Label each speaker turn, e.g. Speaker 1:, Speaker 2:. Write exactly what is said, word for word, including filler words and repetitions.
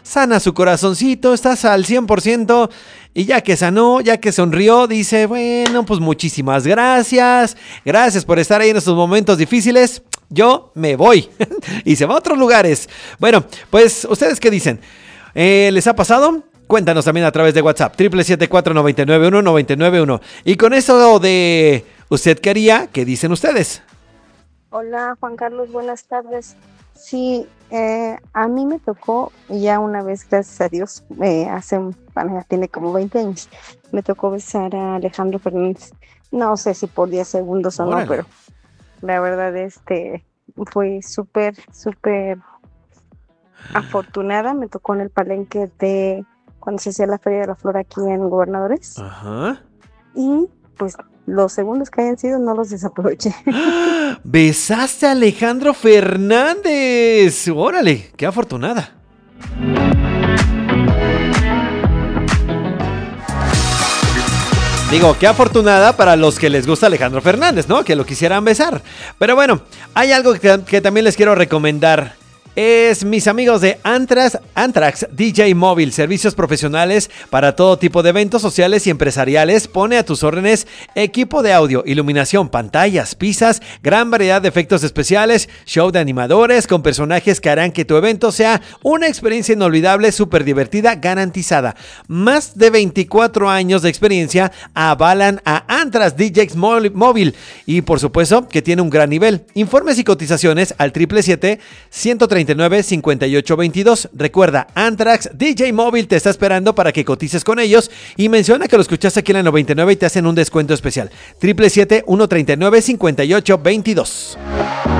Speaker 1: sana su corazoncito, estás al cien por ciento y ya que sanó, ya que sonrió, dice, bueno, pues muchísimas gracias, gracias por estar ahí en estos momentos difíciles, yo me voy y se va a otros lugares. Bueno, pues, ¿ustedes qué dicen? Eh, ¿Les ha pasado? Cuéntanos también a través de WhatsApp, siete siete cuatro, nueve nueve uno, nueve nueve uno. Y con eso de ¿usted qué haría? ¿Qué dicen ustedes?
Speaker 2: Hola Juan Carlos, buenas tardes. Sí, eh, a mí me tocó ya una vez, gracias a Dios, eh, hace, bueno, ya tiene como veinte años, me tocó besar a Alejandro Fernández. No sé si por diez segundos o no,
Speaker 1: Órale.
Speaker 2: pero la verdad este fue súper, súper afortunada. Me tocó en el palenque de cuando se hacía la Feria de la Flor aquí en Gobernadores.
Speaker 1: Ajá.
Speaker 2: Y pues los segundos que hayan sido no los desaproveché.
Speaker 1: ¡Ah! ¡Besaste a Alejandro Fernández! ¡Órale! ¡Qué afortunada! Digo, qué afortunada para los que les gusta Alejandro Fernández, ¿no? Que lo quisieran besar. Pero bueno, hay algo que, que también les quiero recomendar. Es mis amigos de Antrax, Antrax D J Móvil, servicios profesionales para todo tipo de eventos sociales y empresariales. Pone a tus órdenes equipo de audio, iluminación, pantallas, pizzas, gran variedad de efectos especiales, show de animadores con personajes que harán que tu evento sea una experiencia inolvidable, súper divertida, garantizada. Más de veinticuatro años de experiencia avalan a Antrax D J Móvil y por supuesto que tiene un gran nivel. Informes y cotizaciones al siete siete siete, uno tres nueve, cinco ocho dos dos. Recuerda, Antrax D J Móvil te está esperando para que cotices con ellos y menciona que lo escuchaste aquí en la noventa y nueve y te hacen un descuento especial. siete siete siete, uno tres nueve, cinco ocho dos dos.